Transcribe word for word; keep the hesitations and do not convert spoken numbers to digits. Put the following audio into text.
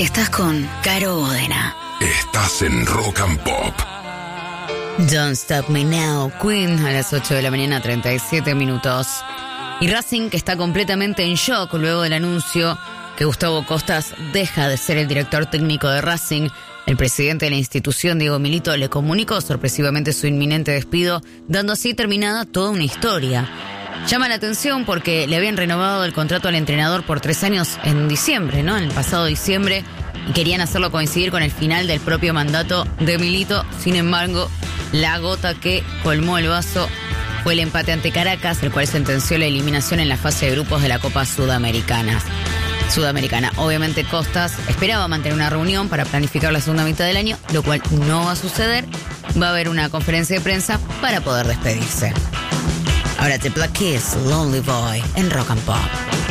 Estás con Caro Bodena. Estás en Rock and Pop. Don't Stop Me Now, Queen, a las ocho de la mañana, treinta y siete minutos. Y Racing, que está completamente en shock luego del anuncio que Gustavo Costas deja de ser el director técnico de Racing. El presidente de la institución, Diego Milito, le comunicó sorpresivamente su inminente despido, dando así terminada toda una historia. Llama la atención porque le habían renovado el contrato al entrenador por tres años en diciembre, ¿no? En el pasado diciembre, y querían hacerlo coincidir con el final del propio mandato de Milito. Sin embargo, la gota que colmó el vaso fue el empate ante Caracas, el cual sentenció la eliminación en la fase de grupos de la Copa Sudamericana. Sudamericana. Obviamente Costas esperaba mantener una reunión para planificar la segunda mitad del año, lo cual no va a suceder. Va a haber una conferencia de prensa para poder despedirse. Ahora The Black Keys, Lonely Boy, en Rock and Pop.